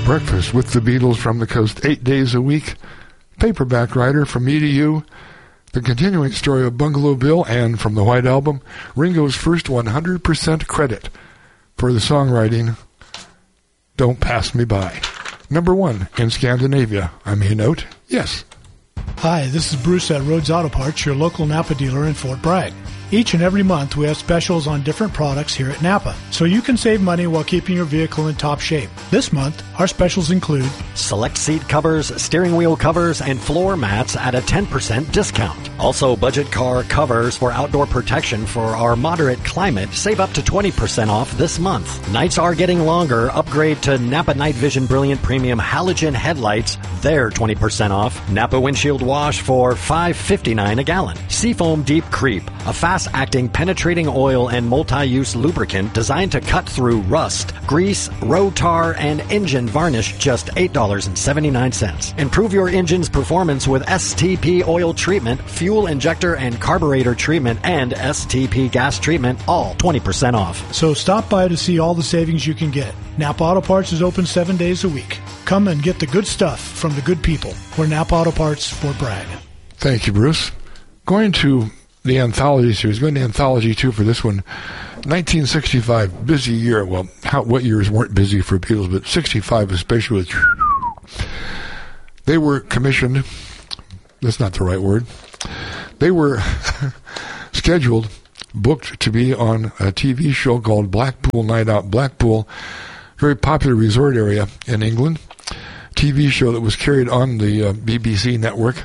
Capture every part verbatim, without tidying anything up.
Breakfast with the Beatles from the Coast, eight days a week. Paperback writer from me to you. The continuing story of Bungalow Bill, and from the White Album, Ringo's first one hundred percent credit for the songwriting, Don't Pass Me By. Number one in Scandinavia, I may note. Yes. Hi, this is Bruce at Rhodes Auto Parts, your local Napa dealer in Fort Bragg. Each and every month, we have specials on different products here at Napa, so you can save money while keeping your vehicle in top shape. This month, our specials include select seat covers, steering wheel covers, and floor mats at a ten percent discount. Also, budget car covers for outdoor protection for our moderate climate save up to twenty percent off this month. Nights are getting longer. Upgrade to Napa Night Vision Brilliant Premium Halogen headlights. They're twenty percent off. Napa windshield wash for five dollars and fifty-nine cents a gallon. Seafoam Deep Creep, a fast-acting penetrating oil and multi-use lubricant designed to cut through rust, grease, road tar, and engine varnish, just eight dollars and seventy-nine cents. Improve your engine's performance with S T P oil treatment, fuel injector and carburetor treatment, and S T P gas treatment, all twenty percent off. So stop by to see all the savings you can get. Napa Auto Parts is open seven days a week. Come and get the good stuff from the good people. We're Napa Auto Parts, Fort Bragg. Thank you, Bruce. Going to the anthology series, going to Anthology two for this one. nineteen sixty-five, busy year. Well, how, what years weren't busy for Beatles, but sixty-five especially. Was, they were commissioned, that's not the right word, they were scheduled, booked to be on a T V show called Blackpool Night Out. Blackpool, very popular resort area in England. T V show that was carried on the uh, B B C network.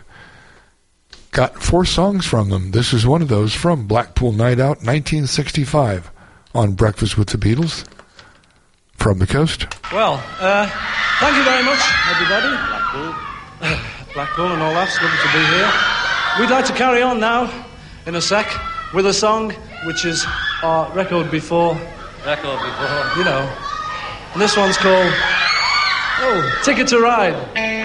Got four songs from them. This is one of those from Blackpool Night Out, nineteen sixty-five, on Breakfast with the Beatles from the Coast. Well, uh, thank you very much, everybody. Blackpool. Uh, Blackpool and all that. It's lovely to be here. We'd like to carry on now, in a sec, with a song which is our record before. Record before. You know. And this one's called, oh, Ticket to Ride.